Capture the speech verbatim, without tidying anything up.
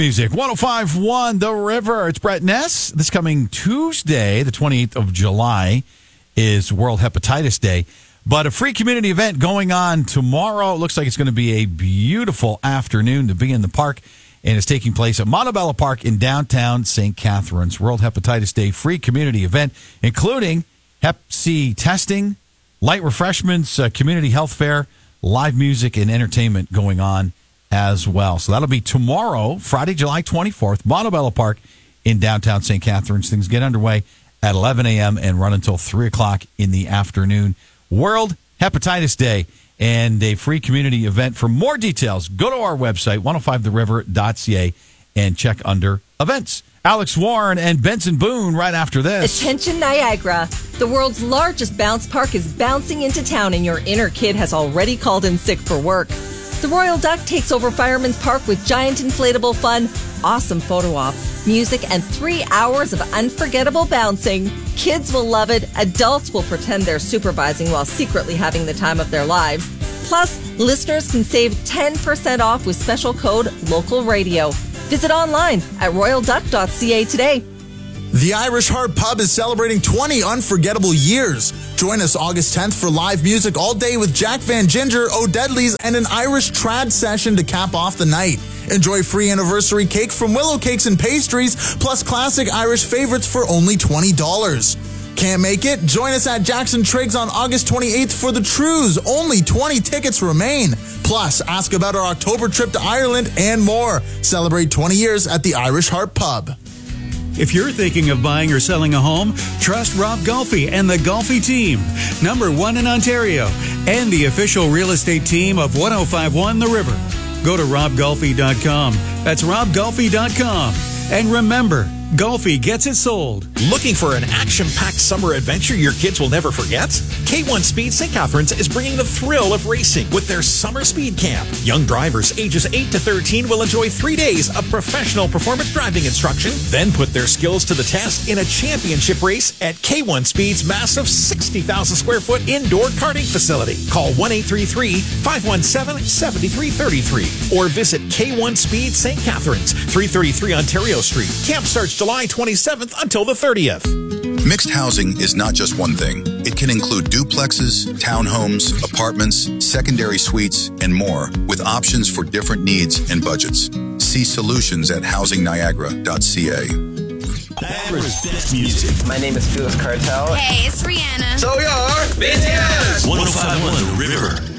Music one oh five point one The River. It's Brett Ness. This coming Tuesday, the twenty-eighth of July, is World Hepatitis Day. But a free community event going on tomorrow. It looks like it's going to be a beautiful afternoon to be in the park, and it's taking place at Montebello Park in downtown Saint Catharines. World Hepatitis Day free community event, including Hep C testing, light refreshments, uh, community health fair, live music, and entertainment going on as well. So that'll be tomorrow, Friday, July twenty-fourth, Montebello Park in downtown Saint Catharines. Things get underway at eleven a.m. and run until three o'clock in the afternoon. World Hepatitis Day and a free community event. For more details, go to our website, one oh five the river dot c a, and check under events. Alex Warren and Benson Boone right after this. Attention Niagara. The world's largest bounce park is bouncing into town, and your inner kid has already called in sick for work. The Royal Duck takes over Fireman's Park with giant inflatable fun, awesome photo ops, music, and three hours of unforgettable bouncing. Kids will love it. Adults will pretend they're supervising while secretly having the time of their lives. Plus, listeners can save ten percent off with special code Local Radio. Visit online at royal duck dot c a today. The Irish Heart Pub is celebrating twenty unforgettable years. Join us August tenth for live music all day with Jack Van Ginger, O'Deadly's, and an Irish trad session to cap off the night. Enjoy free anniversary cake from Willow Cakes and Pastries, plus classic Irish favorites for only twenty dollars. Can't make it? Join us at Jackson Triggs on August twenty-eighth for the Trues. Only twenty tickets remain. Plus, ask about our October trip to Ireland and more. Celebrate twenty years at the Irish Heart Pub. If you're thinking of buying or selling a home, trust Rob Golfi and the Golfi team, number one in Ontario, and the official real estate team of one oh five point one The River. Go to rob golfi dot com. That's rob golfi dot com. And remember, Golfi gets it sold. Looking for an action-packed summer adventure your kids will never forget? K one Speed Saint Catharines is bringing the thrill of racing with their Summer Speed Camp. Young drivers ages eight to thirteen will enjoy three days of professional performance driving instruction, then put their skills to the test in a championship race at K one Speed's massive sixty thousand square foot indoor karting facility. Call one eight three three, five one seven, seven three three three or visit K one Speed Saint Catharines, three thirty-three Ontario Street. Camp starts July twenty-seventh until the thirtieth. Mixed housing is not just one thing. It can include duplexes, townhomes, apartments, secondary suites, and more, with options for different needs and budgets. See solutions at housing niagara dot c a. Niagara's best music. My name is Felix Cartel. Hey, it's Rihanna. So we are B T S. one oh five point one The River.